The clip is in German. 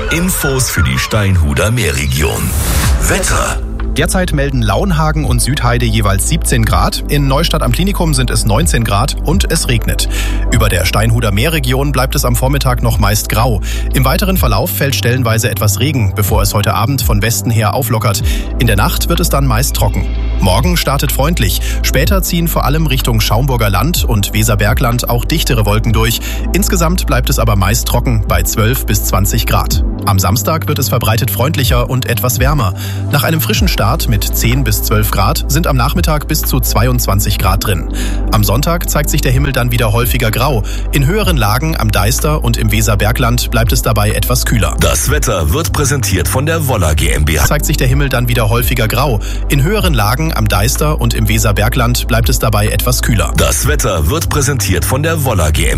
Infos für die Steinhuder Meerregion. Wetter. Derzeit melden Lauenhagen und Südheide jeweils 17 Grad, in Neustadt am Klinikum sind es 19 Grad und es regnet. Über der Steinhuder Meerregion bleibt es am Vormittag noch meist grau. Im weiteren Verlauf fällt stellenweise etwas Regen, bevor es heute Abend von Westen her auflockert. In der Nacht wird es dann meist trocken. Morgen startet freundlich, später ziehen vor allem Richtung Schaumburger Land und Weserbergland auch dichtere Wolken durch. Insgesamt bleibt es aber meist trocken bei 12 bis 20 Grad. Am Samstag wird es verbreitet freundlicher und etwas wärmer. Nach einem frischen Start mit 10 bis 12 Grad sind am Nachmittag bis zu 22 Grad drin. Am Sonntag zeigt sich der Himmel dann wieder häufiger grau. In höheren Lagen am Deister und im Weserbergland bleibt es dabei etwas kühler. Das Wetter wird präsentiert von der Woller GmbH. Zeigt sich der Himmel dann wieder häufiger grau. In höheren Lagen am Deister und im Weserbergland bleibt es dabei etwas kühler. Das Wetter wird präsentiert von der Woller GmbH.